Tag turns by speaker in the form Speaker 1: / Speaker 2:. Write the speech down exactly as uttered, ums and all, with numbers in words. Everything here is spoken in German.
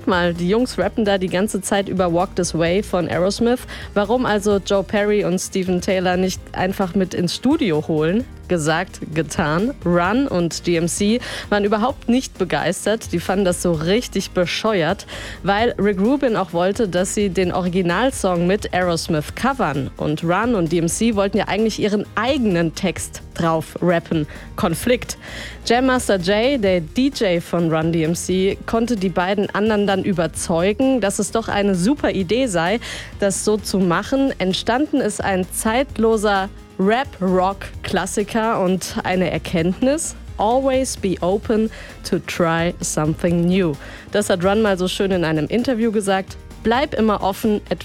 Speaker 1: mal, die Jungs rappen da die ganze Zeit über Walk This Way von Aerosmith. Warum also Joe Perry und Steven Taylor nicht einfach mit ins Studio holen? Gesagt, getan. Run und D M C waren überhaupt nicht begeistert. Die fanden das so richtig bescheuert, weil Rick Rubin auch wollte, dass sie den Originalsong mit Aerosmith covern. Und Run und D M C wollten ja eigentlich ihren eigenen Text drauf rappen. Konflikt. Jam Master Jay, der D J von Run D M C, konnte die beiden anderen dann überzeugen, dass es doch eine super Idee sei, das so zu machen. Entstanden ist ein zeitloser Rap-Rock-Klassiker und eine Erkenntnis: Always be open to try something new. Das hat Run mal so schön in einem Interview gesagt. Bleib immer offen,